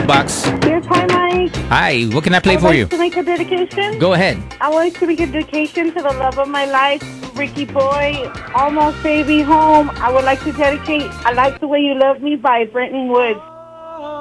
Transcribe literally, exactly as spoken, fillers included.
box. Yes, hi, Mike. Hi, what can I play I would for like you? to make a dedication. Go ahead. I would like to make a dedication to the love of my life, Ricky Boy, Almost Baby Home. I would like to dedicate I Like the Way You Love Me by Brenton Woods.